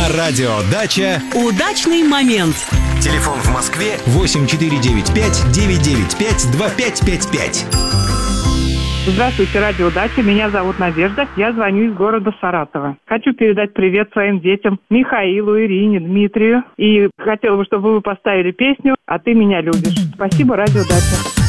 радио «Дача». Удачный момент. Телефон в Москве 8495-995-2555. Здравствуйте, радио «Дача». Меня зовут Надежда. Я звоню из города Саратова. Хочу передать привет своим детям Михаилу, Ирине, Дмитрию. И хотела бы, чтобы вы поставили песню «А ты меня любишь». Спасибо, радио «Дача».